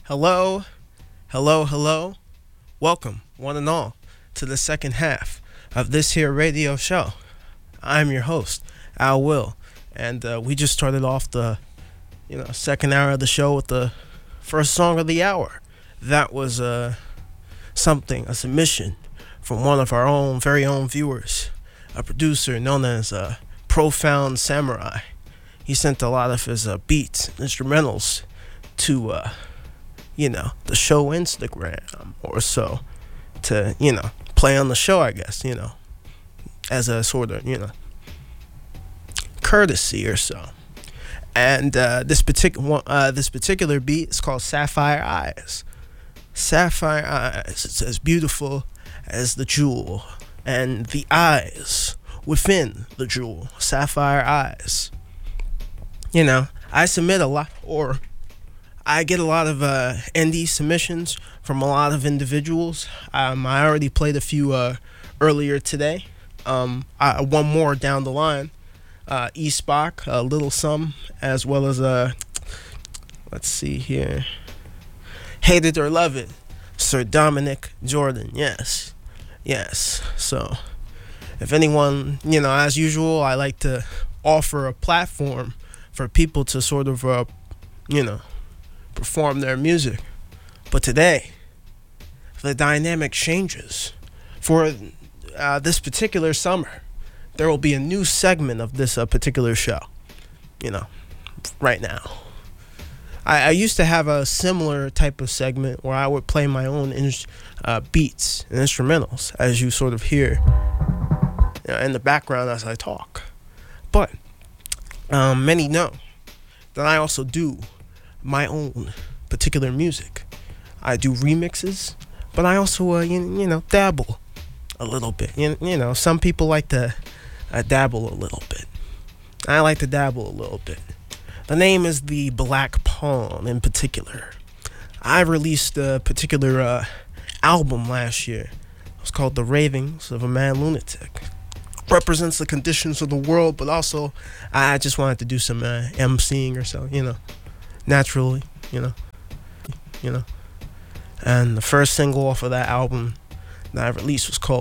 Hello, hello. Welcome, one and all, to the second half of this here radio show. I'm your host, Al Will, and we just started off the second hour of the show with the first song of the hour. That was a submission from one of our own very own viewers, a producer known as Profound Samurai. He sent a lot of his beats, instrumentals to the show Instagram or so to play on the show, I guess, as a sort of courtesy or so. And this particular beat is called Sapphire Eyes. Sapphire Eyes, it's as beautiful as the jewel, and the eyes within the jewel. Sapphire Eyes. I submit a lot, or I get a lot of indie submissions from a lot of individuals. I already played a few earlier today. One more down the line. E-Spock, Little Sum, as well as let's see here, Hate It or Love It, Sir Dominic Jordan. Yes. So, if anyone, as usual, I like to offer a platform for people to sort of, perform their music. But today, the dynamic changes. For this particular summer, there will be a new segment of this particular show. Right now. I used to have a similar type of segment where I would play my own beats and instrumentals, as you sort of hear in the background as I talk. But many know that I also do my own particular music. I do remixes, but I also dabble a little bit. Some people like to dabble a little bit. I like to dabble a little bit. The name is the Black Pawn in particular. I released a particular album last year. It was called The Ravings of a Mad Lunatic. Represents the conditions of the world, but also I just wanted to do some emceeing or so, naturally, And the first single off of that album that I released was called